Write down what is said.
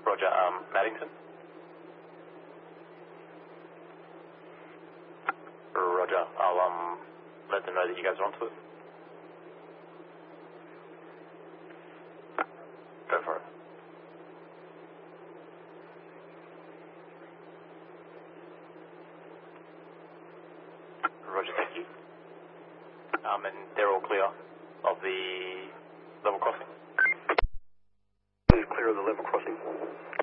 Roger, Maddington? Roger, I'll let them know that you guys are onto it. Go for it. Roger, thank you. And they're all clear of the level crossing?